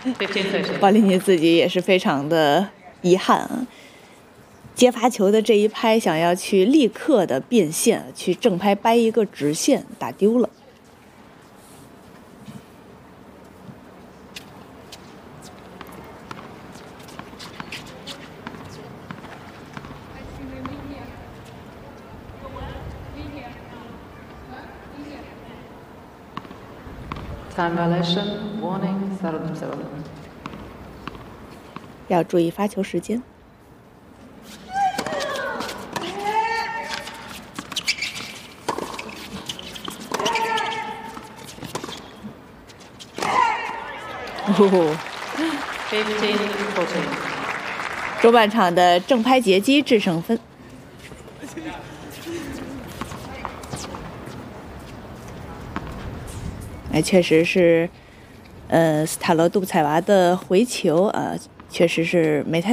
15-13。 保利尼自己也是非常的遗憾啊，接发球的这一拍想要去立刻的变线，去正拍掰一个直线，打丢了。 Time violation, warning, Sarıldum. 要注意发球时间。 15-14。 中半场的正拍截击制胜分。确实是，斯塔罗杜布采娃的回球啊，确实是没太。